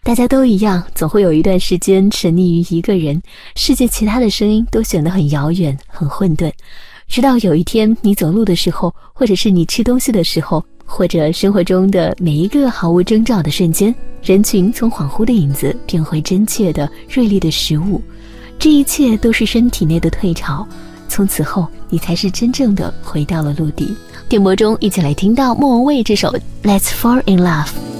大家都一样，总会有一段时间沉溺于一个人，世界其他的声音都显得很遥远，很混沌。直到有一天，你走路的时候，或者是你吃东西的时候，或者生活中的每一个毫无征兆的瞬间，人群从恍惚的影子变回真切的锐利的实物。这一切都是身体内的退潮，从此后你才是真正的回到了陆地。电波中一起来听到莫文蔚这首 Let's Fall in Love。